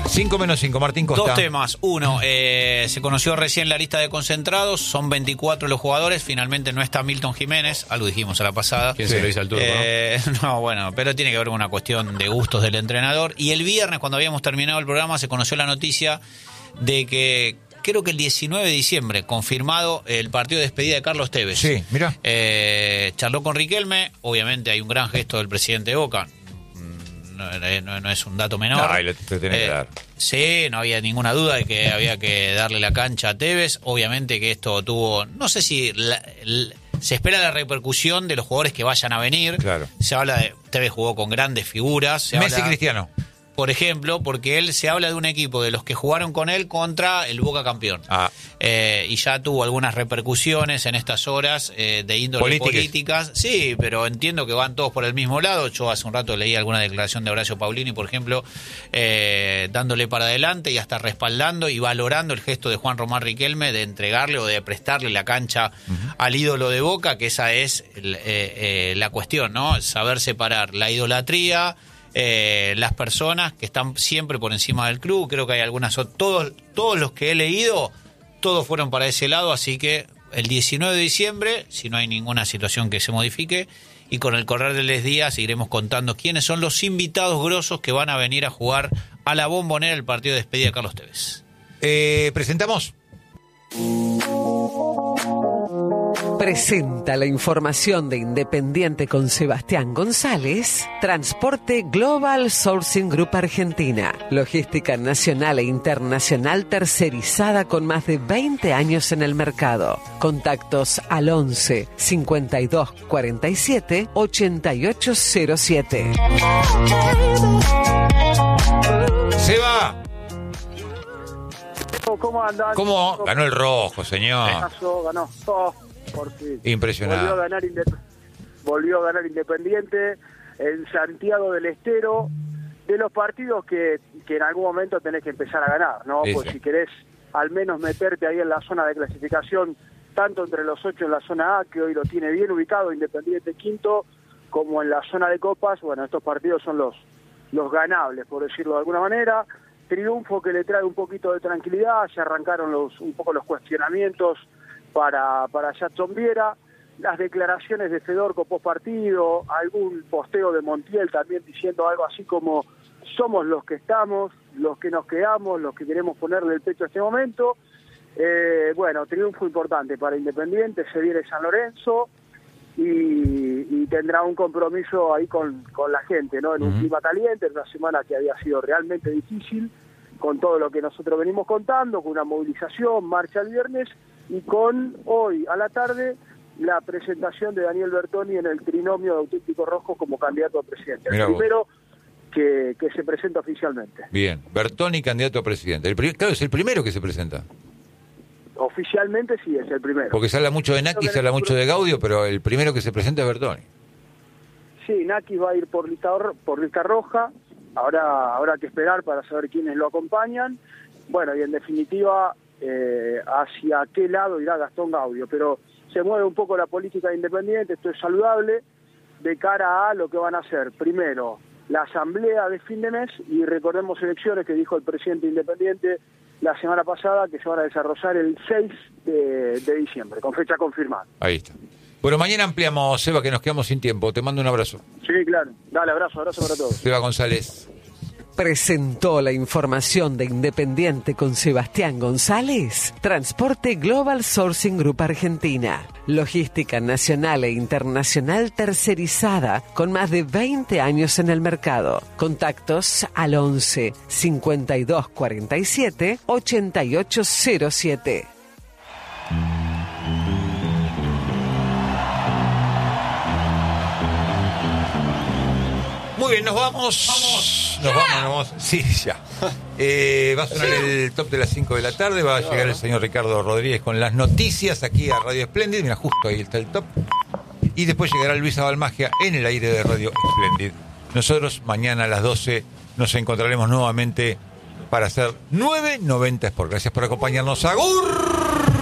5 menos 5, Martín Costa. Dos temas. Uno, se conoció recién la lista de concentrados, son 24 los jugadores, finalmente no está Milton Jiménez, algo dijimos a la pasada. ¿Quién se lo hizo al turco? No, bueno, pero tiene que ver con una cuestión de gustos del entrenador. Y el viernes, cuando habíamos terminado el programa, se conoció la noticia de que creo que el 19 de diciembre, confirmado el partido de despedida de Carlos Tevez. Sí, mira. Charló con Riquelme, obviamente hay un gran gesto del presidente de Boca. No es un dato menor. No, lo tiene que dar. Sí, no había ninguna duda de que había que darle la cancha a Tevez. Obviamente que esto tuvo, no sé si se espera la repercusión de los jugadores que vayan a venir. Claro. Se habla de Tevez jugó con grandes figuras. Messi, Cristiano. Por ejemplo, porque él se habla de un equipo de los que jugaron con él contra el Boca campeón. Y ya tuvo algunas repercusiones en estas horas de índole políticas. Sí, pero entiendo que van todos por el mismo lado. Yo hace un rato leí alguna declaración de Horacio Paulini, por ejemplo, dándole para adelante y hasta respaldando y valorando el gesto de Juan Román Riquelme de entregarle o de prestarle la cancha al ídolo de Boca, que esa es la cuestión, ¿no? Saber separar la idolatría, las personas que están siempre por encima del club. Creo que hay algunas, todos los que he leído, todos fueron para ese lado, así que el 19 de diciembre, si no hay ninguna situación que se modifique, y con el correr de los días seguiremos contando quiénes son los invitados grosos que van a venir a jugar a la Bombonera el partido de despedida de Carlos Tevez. Presentamos. Presenta la información de Independiente con Sebastián González, Transporte Global Sourcing Group Argentina, logística nacional e internacional tercerizada con más de 20 años en el mercado. Contactos al 11 52 47 8807. Seba. ¿Cómo andan? ¿Cómo? Ganó el rojo, señor. Ganó. Por fin. Impresionante. Volvió a ganar Independiente en Santiago del Estero, de los partidos que en algún momento tenés que empezar a ganar, ¿no? Sí, pues sí. Si querés al menos meterte ahí en la zona de clasificación, tanto entre los 8 en la zona A, que hoy lo tiene bien ubicado Independiente quinto, como en la zona de Copas. Bueno, estos partidos son los ganables, por decirlo de alguna manera. Triunfo que le trae un poquito de tranquilidad. Ya arrancaron un poco los cuestionamientos para Jackson Viera, las declaraciones de Fedorco post partido, algún posteo de Montiel también diciendo algo así como: somos los que estamos, los que nos quedamos, los que queremos ponerle el pecho a este momento. Bueno, triunfo importante para Independiente. Se viene San Lorenzo y tendrá un compromiso ahí con la gente, ¿no? En un clima caliente, en una semana que había sido realmente difícil, con todo lo que nosotros venimos contando, con una movilización, marcha el viernes, y con hoy a la tarde la presentación de Daniel Bertoni en el trinomio de Auténtico Rojo como candidato a presidente. El primero que se presenta oficialmente. Bien, Bertoni candidato a presidente. Claro, es el primero que se presenta. Oficialmente sí, es el primero. Porque se habla mucho de Naki, se habla mucho de Gaudio, pero el primero que se presenta es Bertoni. Sí, Naki va a ir por lista roja. Ahora habrá que esperar para saber quiénes lo acompañan. Bueno, y en definitiva, hacia qué lado irá Gastón Gaudio. Pero se mueve un poco la política de Independiente, esto es saludable, de cara a lo que van a hacer. Primero, la asamblea de fin de mes, y recordemos elecciones que dijo el presidente Independiente la semana pasada, que se van a desarrollar el 6 de diciembre, con fecha confirmada. Ahí está. Bueno, mañana ampliamos, Seba, que nos quedamos sin tiempo. Te mando un abrazo. Sí, claro. Dale, abrazo para todos. Seba González. Presentó la información de Independiente con Sebastián González, Transporte Global Sourcing Group Argentina, logística nacional e internacional tercerizada con más de 20 años en el mercado. Contactos al 11 52 47 8807. Muy bien, nos vamos. Nos vamos. Sí, ya. Va a sonar el top de las 5 de la tarde. Va a llegar el señor Ricardo Rodríguez con las noticias aquí a Radio Splendid. Mira, justo ahí está el top. Y después llegará Luisa Balmagia en el aire de Radio Splendid. Nosotros mañana a las 12 nos encontraremos nuevamente para hacer 990 Sport. Gracias por acompañarnos. ¡Agur!